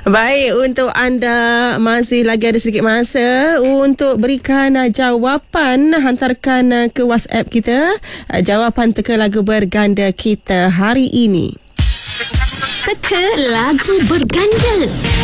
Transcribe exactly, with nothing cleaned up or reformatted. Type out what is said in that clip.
Baik, untuk anda masih lagi ada sedikit masa untuk berikan uh, jawapan. Hantarkan uh, ke WhatsApp kita uh, jawapan teka lagu berganda kita hari ini. Teka lagu berganda.